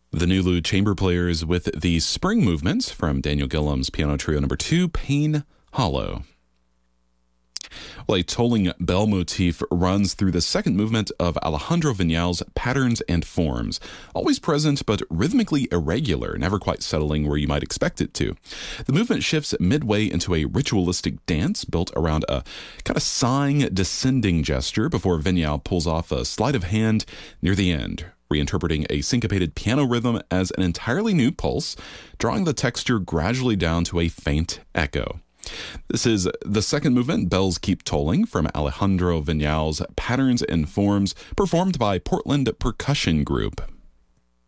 The Nulu Chamber Players with the Spring Movements from Daniel Gillham's Piano Trio No. 2, Pain Hollow. Well, a tolling bell motif runs through the second movement of Alejandro Viñal's Patterns and Forms, always present but rhythmically irregular, never quite settling where you might expect it to. The movement shifts midway into a ritualistic dance built around a kind of sighing, descending gesture before Viñal pulls off a sleight of hand near the end, reinterpreting a syncopated piano rhythm as an entirely new pulse, drawing the texture gradually down to a faint echo. This is the second movement, Bells Keep Tolling, from Alejandro Viñal's Patterns and Forms, performed by Portland Percussion Group.